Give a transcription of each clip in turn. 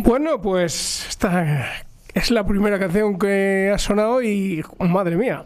Bueno, pues esta es la primera canción que ha sonado y, madre mía,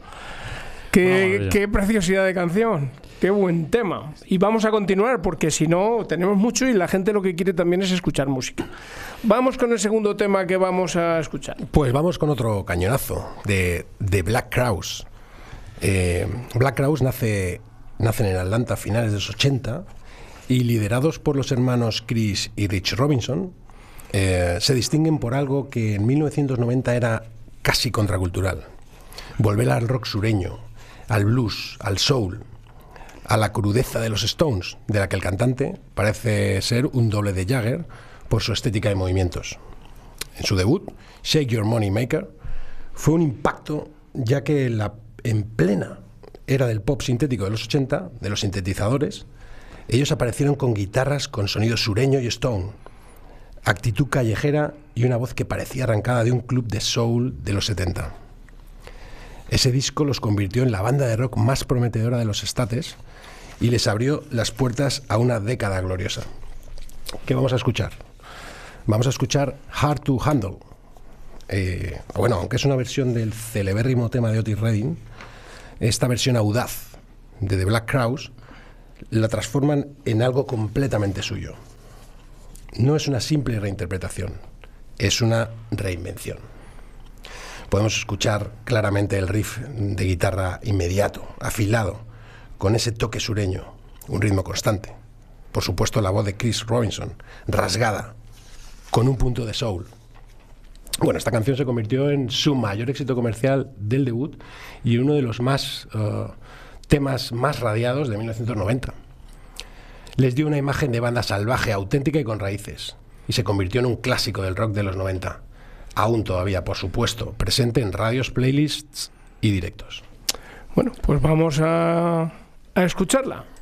qué preciosidad de canción, qué buen tema. Y vamos a continuar porque si no tenemos mucho y la gente lo que quiere también es escuchar música. Vamos con el segundo tema que vamos a escuchar. Pues vamos con otro cañonazo de Black Crowes. Black Crowes nacen en Atlanta a finales de los 80 y liderados por los hermanos Chris y Rich Robinson, se distinguen por algo que en 1990 era casi contracultural: volver al rock sureño, al blues, al soul, a la crudeza de los Stones, de la que el cantante parece ser un doble de Jagger por su estética de movimientos. En su debut, Shake Your Money Maker, fue un impacto, ya que en plena era del pop sintético de los 80, de los sintetizadores, ellos aparecieron con guitarras con sonido sureño y stone, actitud callejera y una voz que parecía arrancada de un club de soul de los 70. Ese disco los convirtió en la banda de rock más prometedora de los States y les abrió las puertas a una década gloriosa. ¿Qué vamos a escuchar? Vamos a escuchar Hard to Handle. Bueno, aunque es una versión del celebérrimo tema de Otis Redding, esta versión audaz de The Black Crowes la transforman en algo completamente suyo. No es una simple reinterpretación, es una reinvención. Podemos escuchar claramente el riff de guitarra inmediato, afilado, con ese toque sureño, un ritmo constante. Por supuesto, la voz de Chris Robinson, rasgada, con un punto de soul. Bueno, esta canción se convirtió en su mayor éxito comercial del debut y uno de los temas más radiados de 1990. Les dio una imagen de banda salvaje, auténtica y con raíces, y se convirtió en un clásico del rock de los 90, aún todavía, por supuesto, presente en radios, playlists y directos. Bueno, pues vamos a escucharla.